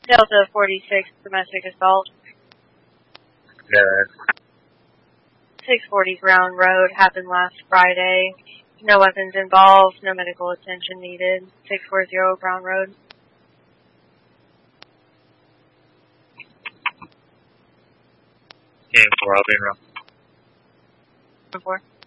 Delta 46, domestic assault. Good. 640 Brown Road, happened last Friday. No weapons involved, no medical attention needed. 640 Brown Road. Game 4, I'll be in room. 4.